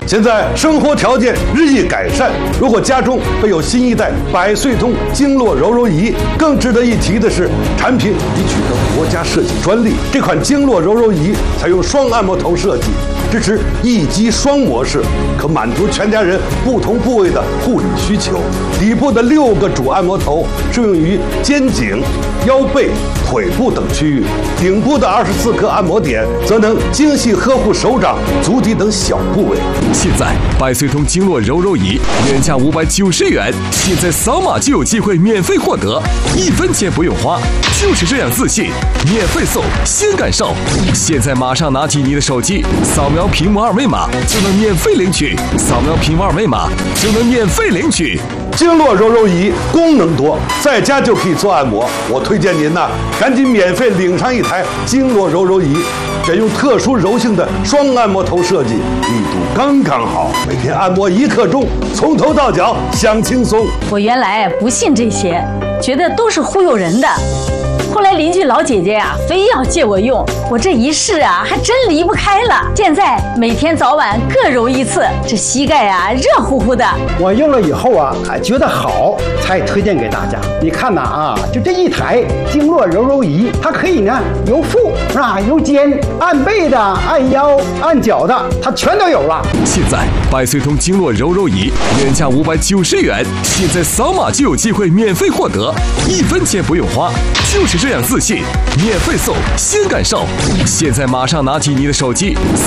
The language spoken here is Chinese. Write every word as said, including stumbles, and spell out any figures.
现在生活条件日益改善，如果家中备有新一代百岁通经络柔柔仪，更值得一提的是，产品已取得国家设计专利。这款经络柔柔仪采用双按摩头设计，支持一机双模式，可满足全家人不同部位的护理需求。底部的六个主按摩头适用于肩颈、腰背、腿部等区域，顶部的二十四颗按摩点则能精细呵护手掌、足底等小部位。 现在百岁通经络柔柔仪原价五百九十元，现在扫码就有机会免费获得，一分钱不用花，就是这样自信，免费送，先感受。现在马上拿起你的手机，扫描屏幕二维码就能免费领取，扫描屏幕二维码就能免费领取。 经络柔柔仪功能多，在家就可以做按摩。我推荐您呐、啊，赶紧免费领上一台经络柔柔仪，选用特殊柔性的双按摩头设计，力度刚刚好，每天按摩一刻钟，从头到脚享轻松。 我原来不信这些，觉得都是忽悠人的。后来邻居老姐姐呀、啊，非要借我用，我这一试啊，还真离不开了。现在每天早晚各揉一次，这膝盖啊热乎乎的。 我用了以后啊，还觉得好，才推荐给大家。你看呐啊，就这一台经络柔柔仪，它可以呢由腹是吧，由肩按背的、按腰、按脚的，它全都有了。 现在百岁通经络柔柔仪原价五百九十元，现在扫码就有机会免费获得，一分钱不用花，就是这样自信，免费送，先感受。现在马上拿起你的手机，